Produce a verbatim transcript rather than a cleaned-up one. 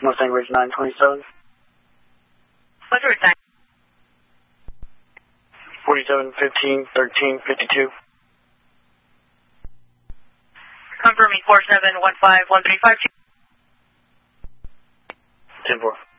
Mustang Ridge nine twenty-seven. What's your time? forty-seven, fifteen, thirteen, fifty-two. Confirming four seven one five one three five two. ten four.